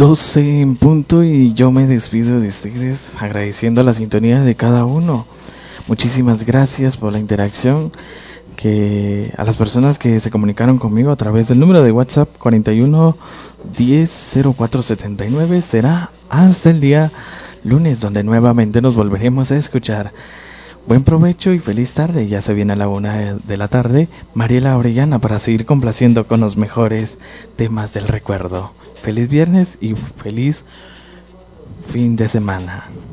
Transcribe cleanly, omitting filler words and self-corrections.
12 en punto y yo me despido de ustedes agradeciendo la sintonía de cada uno. Muchísimas gracias por la interacción, que a las personas que se comunicaron conmigo a través del número de WhatsApp 41 10 04 79. Será hasta el día lunes, donde nuevamente nos volveremos a escuchar. Buen provecho y feliz tarde. Ya se viene a la 1 de la tarde Mariela Orellana para seguir complaciendo con los mejores temas del recuerdo. Feliz viernes y feliz fin de semana.